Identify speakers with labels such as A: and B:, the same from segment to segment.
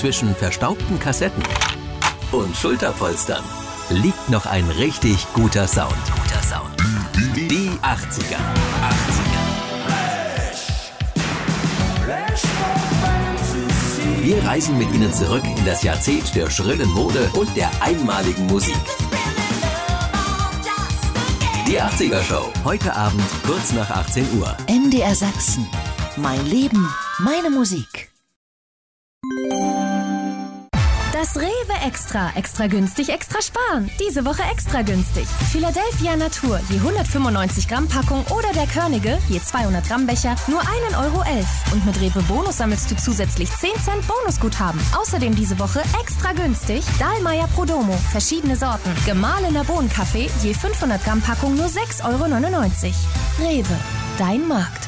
A: Zwischen verstaubten Kassetten und Schulterpolstern liegt noch ein richtig guter Sound. Die 80er. Wir reisen mit Ihnen zurück in das Jahrzehnt der schrillen Mode und der einmaligen Musik. Die 80er Show. Heute Abend, kurz nach 18 Uhr.
B: MDR Sachsen. Mein Leben, meine Musik.
C: Das Rewe Extra. Extra günstig, extra sparen. Diese Woche extra günstig. Philadelphia Natur, je 195 Gramm Packung oder der Körnige, je 200 Gramm Becher, nur 1,11 Euro. Und mit Rewe Bonus sammelst du zusätzlich 10 Cent Bonusguthaben. Außerdem diese Woche extra günstig Dahlmeier Prodomo, verschiedene Sorten. Gemahlener Bohnenkaffee, je 500 Gramm Packung, nur 6,99 Euro. Rewe, dein Markt.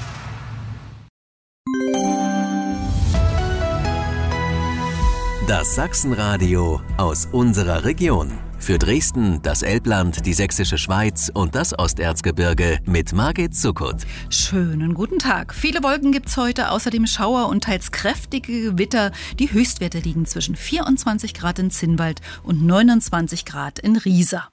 A: Das Sachsenradio aus unserer Region. Für Dresden, das Elbland, die Sächsische Schweiz und das Osterzgebirge mit Margit Zuckert.
D: Schönen guten Tag. Viele Wolken gibt's heute, außerdem Schauer und teils kräftige Gewitter. Die Höchstwerte liegen zwischen 24 Grad in Zinnwald und 29 Grad in Riesa.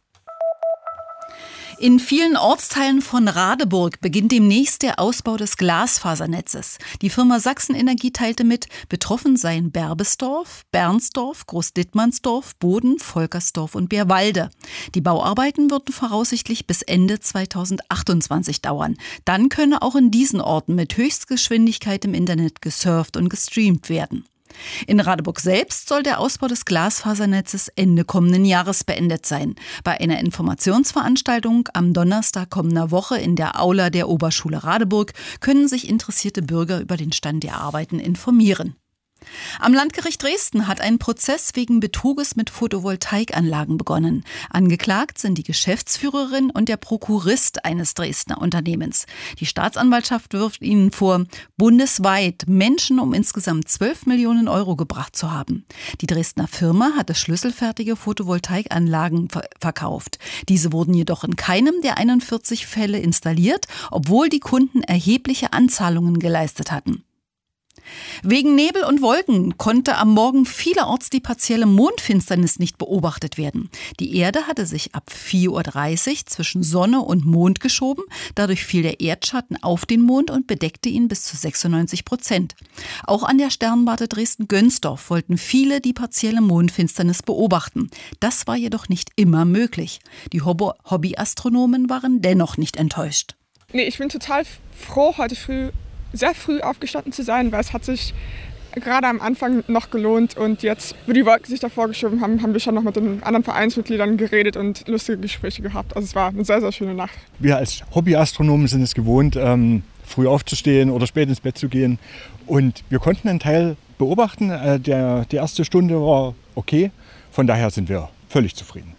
D: In vielen Ortsteilen von Radeburg beginnt demnächst der Ausbau des Glasfasernetzes. Die Firma Sachsenenergie teilte mit, betroffen seien Berbesdorf, Bernsdorf, Großdittmannsdorf, Boden, Volkersdorf und Bärwalde. Die Bauarbeiten würden voraussichtlich bis Ende 2028 dauern. Dann könne auch in diesen Orten mit Höchstgeschwindigkeit im Internet gesurft und gestreamt werden. In Radeburg selbst soll der Ausbau des Glasfasernetzes Ende kommenden Jahres beendet sein. Bei einer Informationsveranstaltung am Donnerstag kommender Woche in der Aula der Oberschule Radeburg können sich interessierte Bürger über den Stand der Arbeiten informieren. Am Landgericht Dresden hat ein Prozess wegen Betruges mit Photovoltaikanlagen begonnen. Angeklagt sind die Geschäftsführerin und der Prokurist eines Dresdner Unternehmens. Die Staatsanwaltschaft wirft ihnen vor, bundesweit Menschen um insgesamt 12 Millionen Euro gebracht zu haben. Die Dresdner Firma hatte schlüsselfertige Photovoltaikanlagen verkauft. Diese wurden jedoch in keinem der 41 Fälle installiert, obwohl die Kunden erhebliche Anzahlungen geleistet hatten. Wegen Nebel und Wolken konnte am Morgen vielerorts die partielle Mondfinsternis nicht beobachtet werden. Die Erde hatte sich ab 4:30 Uhr zwischen Sonne und Mond geschoben. Dadurch fiel der Erdschatten auf den Mond und bedeckte ihn bis zu 96%. Auch an der Sternwarte Dresden-Gönsdorf wollten viele die partielle Mondfinsternis beobachten. Das war jedoch nicht immer möglich. Die Hobbyastronomen waren dennoch nicht enttäuscht.
E: Nee, ich bin total froh, heute sehr früh aufgestanden zu sein, weil es hat sich gerade am Anfang noch gelohnt und jetzt, wo die Wolken sich davor geschoben haben, haben wir schon noch mit den anderen Vereinsmitgliedern geredet und lustige Gespräche gehabt. Also es war eine sehr, sehr schöne Nacht.
F: Wir als Hobbyastronomen sind es gewohnt, früh aufzustehen oder spät ins Bett zu gehen und wir konnten einen Teil beobachten. Die erste Stunde war okay, von daher sind wir völlig zufrieden.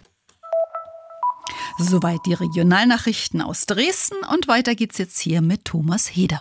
D: Soweit die Regionalnachrichten aus Dresden und weiter geht's jetzt hier mit Thomas Heder.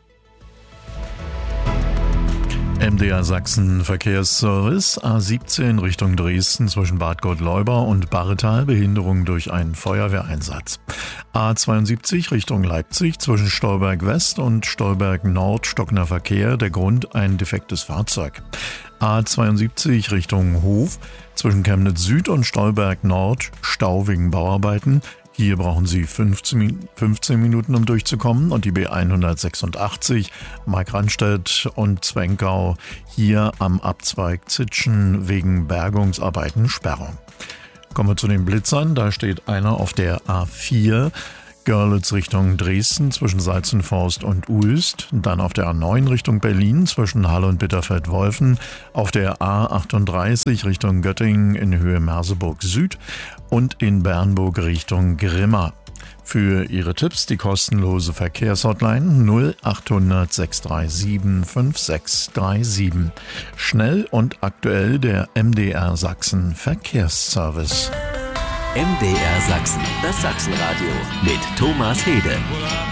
G: MDR Sachsen Verkehrsservice, A17 Richtung Dresden zwischen Bad Gottleuba und Barretal, Behinderung durch einen Feuerwehreinsatz. A72 Richtung Leipzig zwischen Stolberg West und Stolberg Nord, stockender Verkehr, der Grund ein defektes Fahrzeug. A72 Richtung Hof zwischen Chemnitz Süd und Stolberg Nord, Stau wegen Bauarbeiten. Hier brauchen Sie 15 Minuten, um durchzukommen. Und die B186 Markranstädt und Zwenkau hier am Abzweig Zitschen wegen Bergungsarbeiten Sperrung. Kommen wir zu den Blitzern. Da steht einer auf der A4 Görlitz Richtung Dresden zwischen Salzenforst und Uelst, dann auf der A9 Richtung Berlin zwischen Halle und Bitterfeld-Wolfen, auf der A38 Richtung Göttingen in Höhe Merseburg Süd und in Bernburg Richtung Grimma. Für Ihre Tipps die kostenlose Verkehrshotline 0800 637 5637. Schnell und aktuell der MDR Sachsen Verkehrsservice.
A: MDR Sachsen, das Sachsenradio mit Thomas Heder.